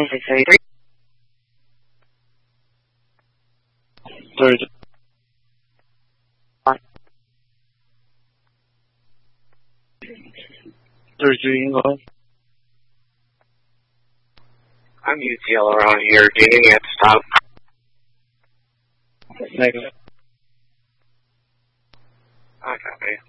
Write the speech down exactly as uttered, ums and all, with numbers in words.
six thirty-three. Third. thirty-three Ingo. I'm U T L around here, gaining at stop. Negative. I copy.